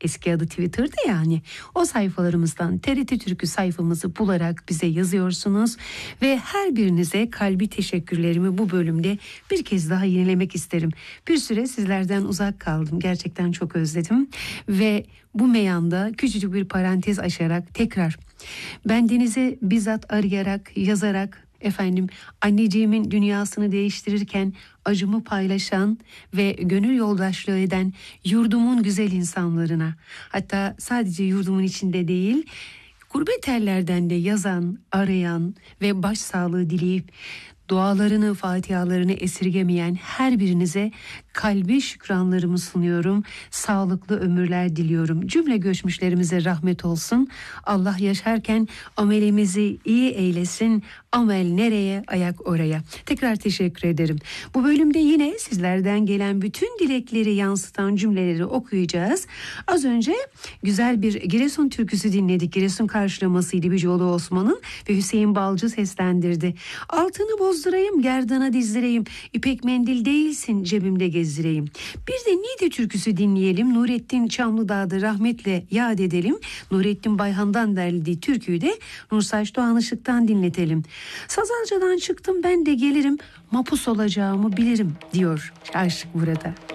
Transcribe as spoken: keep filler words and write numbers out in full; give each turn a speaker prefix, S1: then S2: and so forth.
S1: Eski adı Twitter'dı yani. O sayfalarımızdan T R T Türkü sayfamızı bularak bize yazıyorsunuz ve her birinize kalbi teşekkürlerimi bu bölümde bir kez daha yenilemek isterim. Bir süre sizlerden uzak kaldım. Gerçekten çok özledim ve bu meyanda küçücük bir parantez açarak tekrar ben Deniz'i bizzat arayarak, yazarak, efendim anneciğimin dünyasını değiştirirken acımı paylaşan ve gönül yoldaşlığı eden yurdumun güzel insanlarına, hatta sadece yurdumun içinde değil, gurbet ellerden de yazan, arayan ve başsağlığı dileyip dualarını, fatihalarını esirgemeyen her birinize kalbi şükranlarımı sunuyorum. Sağlıklı ömürler diliyorum. Cümle göçmüşlerimize rahmet olsun. Allah yaşarken amelimizi iyi eylesin. Amel nereye, ayak oraya. Tekrar teşekkür ederim. Bu bölümde yine sizlerden gelen bütün dilekleri yansıtan cümleleri okuyacağız. Az önce güzel bir Giresun türküsü dinledik. Giresun karşılamasıydı Bicioğlu Osman'ın ve Hüseyin Balcı seslendirdi. Altını bozdurayım, gerdana dizdireyim. İpek mendil değilsin, cebimde gezdireyim. Bir de Niğde türküsü dinleyelim. Nurettin Çamlıdağ'da rahmetle yad edelim. Nurettin Bayhan'dan derlediği türküyü de Nursaç Doğan Işık'tan dinletelim. Sazalca'dan çıktım ben de gelirim, mapus olacağımı bilirim diyor aşık burada.